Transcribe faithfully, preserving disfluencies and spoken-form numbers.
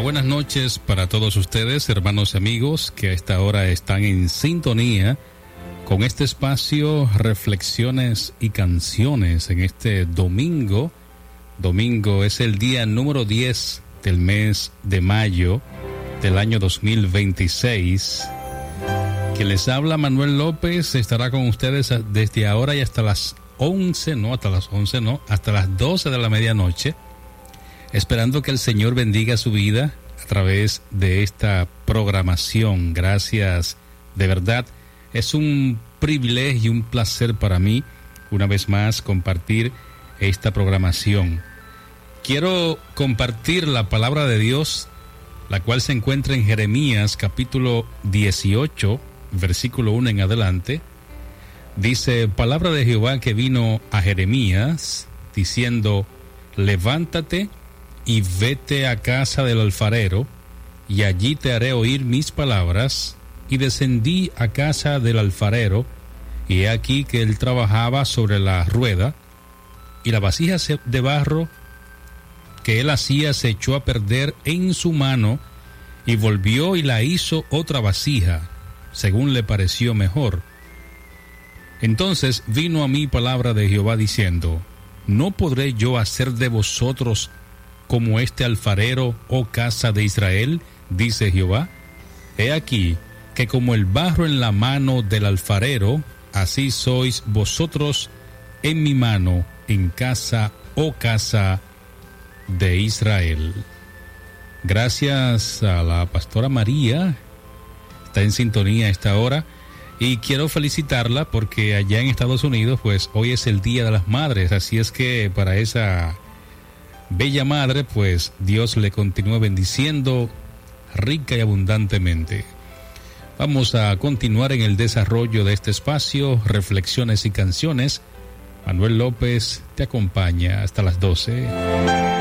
buenas noches para todos ustedes, hermanos y amigos, que a esta hora están en sintonía con este espacio Reflexiones y Canciones en este domingo. Domingo es el día número diez del mes de mayo del año dos mil veintiséis. Quien les habla, Manuel López, estará con ustedes desde ahora y hasta las once, no, hasta las once, no, hasta las doce de la medianoche, esperando que el Señor bendiga su vida a través de esta programación. Gracias, de verdad, es un privilegio y un placer para mí, una vez más, compartir esta programación. Quiero compartir la palabra de Dios, la cual se encuentra en Jeremías capítulo dieciocho, versículo uno en adelante. Dice: palabra de Jehová que vino a Jeremías, diciendo: levántate y vete a casa del alfarero, y allí te haré oír mis palabras. Y descendí a casa del alfarero, y he aquí que él trabajaba sobre la rueda, y la vasija de barro que él hacía se echó a perder en su mano, y volvió y la hizo otra vasija, según le pareció mejor. Entonces vino a mí palabra de Jehová diciendo: ¿no podré yo hacer de vosotros como este alfarero, oh casa de Israel? Dice Jehová. He aquí que como el barro en la mano del alfarero, así sois vosotros en mi mano, en casa, oh casa de Israel. Gracias a la pastora María, está en sintonía a esta hora, y quiero felicitarla porque allá en Estados Unidos, pues hoy es el Día de las Madres, así es que para esa bella madre, pues Dios le continúe bendiciendo rica y abundantemente. Vamos a continuar en el desarrollo de este espacio, Reflexiones y Canciones. Manuel López te acompaña hasta las doce.